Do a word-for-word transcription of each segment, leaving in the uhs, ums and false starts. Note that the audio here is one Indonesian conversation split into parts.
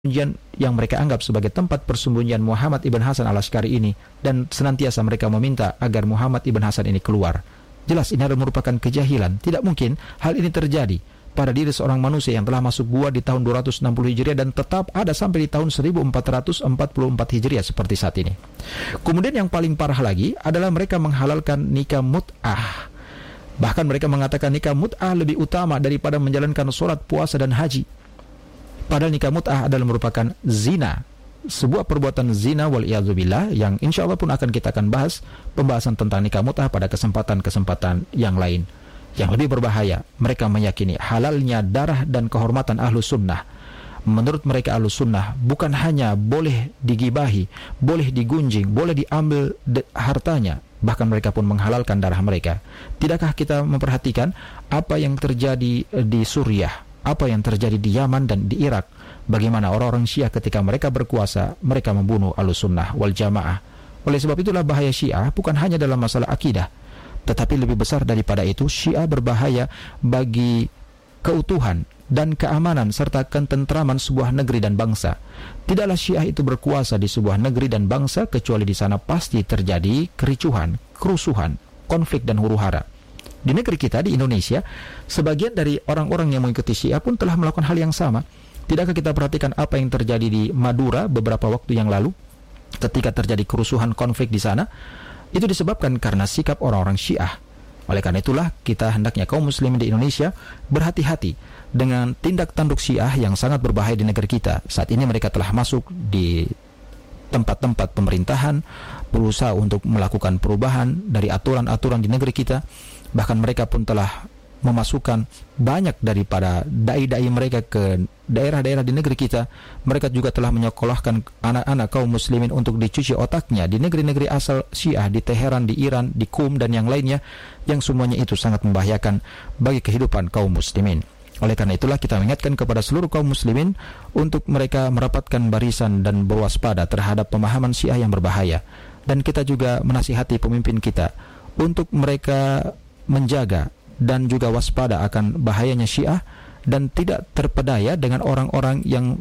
persembunyian yang mereka anggap sebagai tempat persembunyian Muhammad ibn Hasan al-Asy'ari ini, dan senantiasa mereka meminta agar Muhammad ibn Hasan ini keluar. Jelas ini adalah merupakan kejahilan. Tidak mungkin hal ini terjadi pada diri seorang manusia yang telah masuk gua di tahun dua ratus enam puluh Hijriah dan tetap ada sampai di tahun seribu empat ratus empat puluh empat Hijriah seperti saat ini. Kemudian yang paling parah lagi adalah mereka menghalalkan nikah mut'ah. Bahkan mereka mengatakan nikah mut'ah lebih utama daripada menjalankan sholat, puasa, dan haji. Padahal nikah mut'ah adalah merupakan zina, sebuah perbuatan zina wal'iyadzubillah, yang insya Allah pun akan kita akan bahas pembahasan tentang nikah mut'ah pada kesempatan-kesempatan yang lain. Yang lebih berbahaya, mereka meyakini halalnya darah dan kehormatan ahlu sunnah. Menurut mereka ahlu sunnah bukan hanya boleh digibahi, boleh digunjing, boleh diambil hartanya, bahkan mereka pun menghalalkan darah mereka. Tidakkah kita memperhatikan apa yang terjadi di Suriah, apa yang terjadi di Yaman dan di Irak? Bagaimana orang-orang Syiah ketika mereka berkuasa, mereka membunuh Ahlus Sunnah wal Jamaah. Oleh sebab itulah bahaya Syiah bukan hanya dalam masalah akidah, tetapi lebih besar daripada itu, Syiah berbahaya bagi keutuhan dan keamanan serta ketentraman sebuah negeri dan bangsa. Tidaklah Syiah itu berkuasa di sebuah negeri dan bangsa kecuali di sana pasti terjadi kericuhan, kerusuhan, konflik dan huru-hara. Di negeri kita, di Indonesia, sebagian dari orang-orang yang mengikuti Syiah pun telah melakukan hal yang sama. Tidakkah kita perhatikan apa yang terjadi di Madura beberapa waktu yang lalu ketika terjadi kerusuhan, konflik di sana? Itu disebabkan karena sikap orang-orang Syiah. Oleh karena itulah kita hendaknya kaum muslimin di Indonesia berhati-hati dengan tindak tanduk Syiah yang sangat berbahaya di negeri kita. Saat ini mereka telah masuk di tempat-tempat pemerintahan, berusaha untuk melakukan perubahan dari aturan-aturan di negeri kita. Bahkan mereka pun telah memasukkan banyak daripada dai-dai mereka ke daerah-daerah di negeri kita. Mereka juga telah menyekolahkan anak-anak kaum muslimin untuk dicuci otaknya di negeri-negeri asal Syiah, di Teheran, di Iran, di Qum, dan yang lainnya, yang semuanya itu sangat membahayakan bagi kehidupan kaum muslimin. Oleh karena itulah kita mengingatkan kepada seluruh kaum muslimin untuk mereka merapatkan barisan dan berwaspada terhadap pemahaman Syiah yang berbahaya. Dan kita juga menasihati pemimpin kita untuk mereka menjaga dan juga waspada akan bahayanya Syiah dan tidak terpedaya dengan orang-orang yang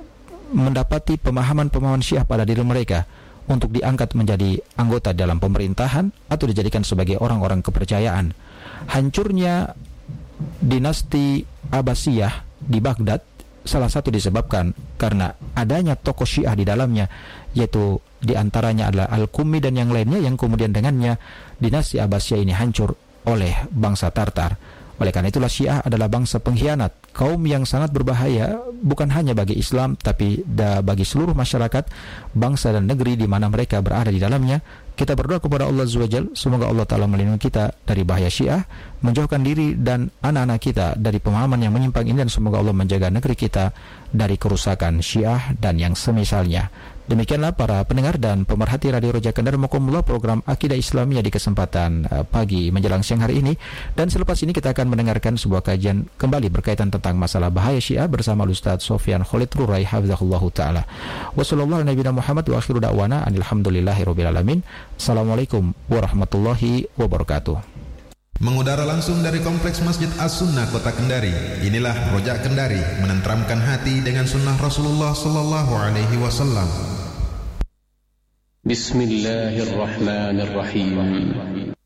mendapati pemahaman-pemahaman Syiah pada diri mereka untuk diangkat menjadi anggota dalam pemerintahan atau dijadikan sebagai orang-orang kepercayaan. Hancurnya dinasti Abbasiyah di Baghdad salah satu disebabkan karena adanya tokoh Syiah di dalamnya, yaitu diantaranya adalah Al-Qummi dan yang lainnya, yang kemudian dengannya dinasti Abbasiyah ini hancur oleh bangsa Tartar. Oleh karena itulah Syiah adalah bangsa pengkhianat, kaum yang sangat berbahaya bukan hanya bagi Islam tapi da bagi seluruh masyarakat, bangsa dan negeri di mana mereka berada di dalamnya. Kita berdoa kepada Allah Azza wa Jalla, semoga Allah Ta'ala melindungi kita dari bahaya Syiah, menjauhkan diri dan anak-anak kita dari pemahaman yang menyimpang ini, dan semoga Allah menjaga negeri kita dari kerusakan Syiah dan yang semisalnya. Demikianlah para pendengar dan pemerhati Radio Roja Kendar, Mukumullah, program Akidah Islamiyah di kesempatan uh, pagi menjelang siang hari ini. Dan selepas ini kita akan mendengarkan sebuah kajian kembali berkaitan tentang masalah bahaya Syiah bersama Ustaz Sofyan Khalid Rurai hafizahullahu ta'ala. Wassallallahu ala nabiyina Muhammad wa akhiru da'wana alhamdulillahi rabbil alamin. Assalamualaikum warahmatullahi wabarakatuh. Mengudara langsung dari Kompleks Masjid As-Sunnah Kota Kendari. Inilah Rojak Kendari, menenteramkan hati dengan sunnah Rasulullah sallallahu alaihi wasallam. Bismillahirrahmanirrahim.